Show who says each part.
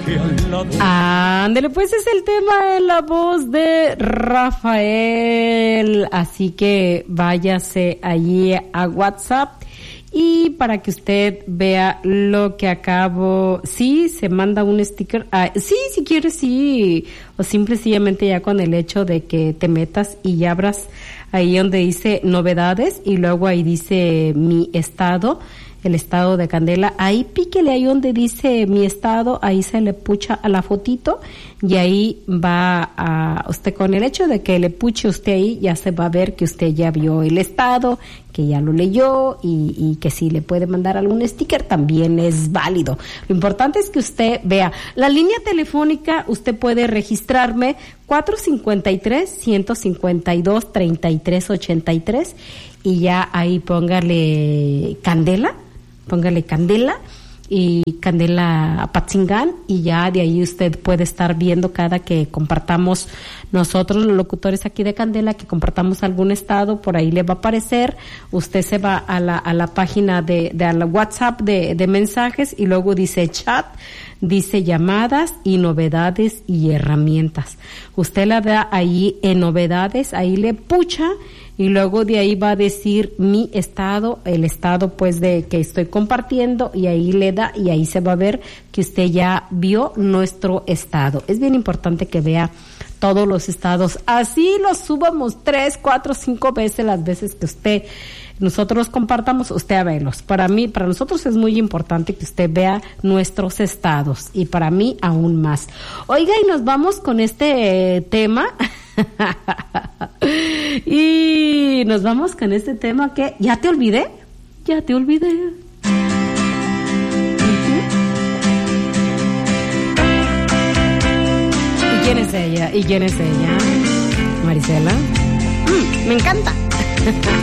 Speaker 1: Ándale, pues es el tema en la voz de Rafael. Así que váyase allí a WhatsApp y para que usted vea lo que acabo. Sí, se manda un sticker. Sí, si quieres, sí. O simplemente ya con el hecho de que te metas y abras ahí donde dice novedades y luego ahí dice mi estado. El estado de Candela, ahí píquele ahí donde dice mi estado, ahí se le pucha a la fotito y ahí va a usted, con el hecho de que le puche usted ahí, ya se va a ver que usted ya vio el estado, que ya lo leyó y que si le puede mandar algún sticker también es válido. Lo importante es que usted vea la línea telefónica, usted puede registrarme 453-152-3383 y ya ahí póngale Candela y Candela Apatzingán y ya de ahí usted puede estar viendo cada que compartamos nosotros los locutores aquí de Candela, que compartamos algún estado, por ahí le va a aparecer, usted se va a la página de la WhatsApp de mensajes y luego dice chat, dice llamadas y novedades y herramientas. Usted la ve ahí en novedades, ahí le pucha y luego de ahí va a decir mi estado, el estado pues de que estoy compartiendo y ahí le da y ahí se va a ver que usted ya vio nuestro estado. Es bien importante que vea todos los estados, así los subamos 3, 4, 5 veces las veces que nosotros compartamos, usted véalos. Para nosotros es muy importante que usted vea nuestros estados y para mí aún más. Oiga, y nos vamos con este tema. Y nos vamos con este tema que ya te olvidé. ¿Y quién es ella? Marisela. Me encanta.